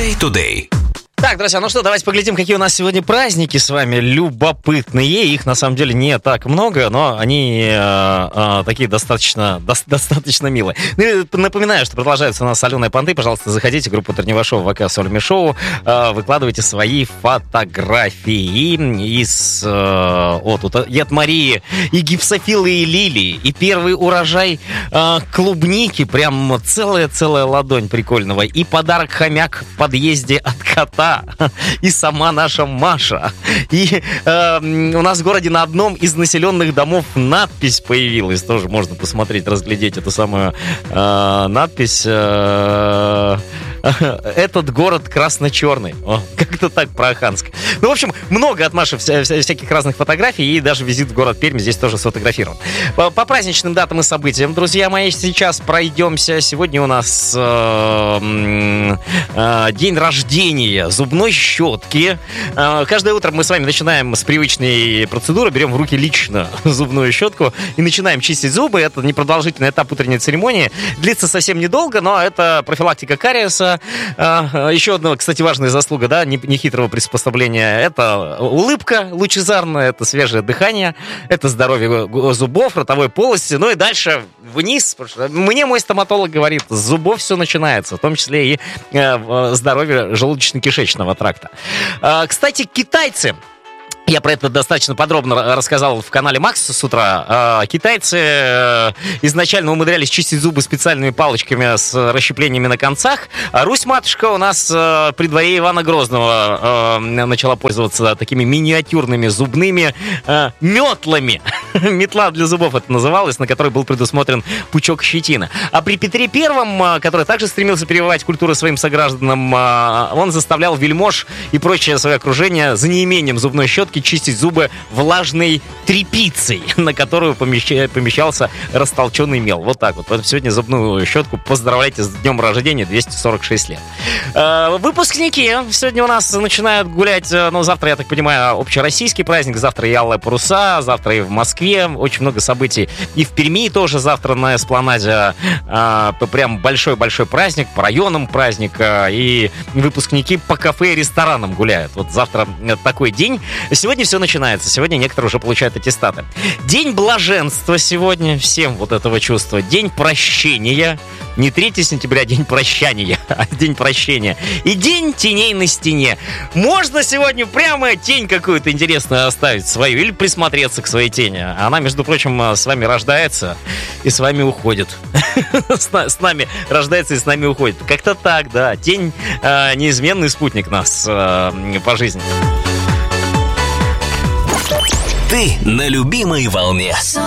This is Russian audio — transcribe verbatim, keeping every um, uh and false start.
Day to day. Так, друзья, ну что, давайте поглядим, какие у нас сегодня праздники с вами любопытные. Их на самом деле не так много, но они э, э, такие достаточно, до, достаточно милые. Ну, и напоминаю, что продолжаются у нас соленые понты. Пожалуйста, заходите в группу утреннего шоу ВК Соль Шоу, э, выкладывайте свои фотографии из э, о, тут и от Марии, и гипсофилы, и лилии, и первый урожай э, клубники, прям целая-целая ладонь прикольного, и подарок хомяк в подъезде от кота. И сама наша Маша. И э, у нас в городе на одном из населенных домов надпись появилась. Тоже можно посмотреть, разглядеть эту самую э, надпись. Э, Этот город красно-черный. О, как-то так про-аханск. Ну, в общем, много от Маши вся, вся, всяких разных фотографий. И даже визит в город Пермь здесь тоже сфотографирован. По, по праздничным датам и событиям, друзья мои, сейчас пройдемся. Сегодня у нас э, э, день рождения зубной щетки. Э, каждое утро мы с вами начинаем с привычной процедуры. Берем в руки лично зубную щетку и начинаем чистить зубы. Это непродолжительный этап утренней церемонии. Длится совсем недолго, но это профилактика кариеса. Еще одна, кстати, важная заслуга, да, нехитрого приспособления. Это улыбка лучезарная, это свежее дыхание, это здоровье зубов, ротовой полости. Ну и дальше вниз. Мне мой стоматолог говорит, с зубов все начинается, в том числе и здоровье желудочно-кишечного тракта. Кстати, китайцы. Я про это достаточно подробно рассказал в канале Макс с утра. Китайцы изначально умудрялись чистить зубы специальными палочками с расщеплениями на концах. А Русь-матушка у нас при дворе Ивана Грозного начала пользоваться такими миниатюрными зубными метлами. Метла для зубов это называлось, на которой был предусмотрен пучок щетины. А при Петре Первом, который также стремился передавать культуру своим согражданам, он заставлял вельмож и прочее свое окружение за неимением зубной щетки чистить зубы влажной тряпицей, на которую помещ... помещался растолченный мел. Вот так вот. Вот сегодня зубную щетку поздравляйте с днем рождения, двести сорок шесть лет. Э, выпускники сегодня у нас начинают гулять, ну, завтра, я так понимаю, общероссийский праздник, завтра и Алые паруса, завтра и в Москве, очень много событий. И в Перми тоже завтра на Эспланаде э, прям большой-большой праздник, по районам праздник, э, и выпускники по кафе и ресторанам гуляют. Вот завтра такой день. Сегодня все начинается. Сегодня некоторые уже получают аттестаты. День блаженства сегодня. Всем вот этого чувства. День прощения. Не третьего сентября, день прощания, а день прощения. И день теней на стене. Можно сегодня прямо тень какую-то интересную оставить свою или присмотреться к своей тени. Она, между прочим, с вами рождается и с вами уходит. С нами рождается и с нами уходит. Как-то так, да. Тень неизменный спутник нас по жизни. Ты на любимой волне.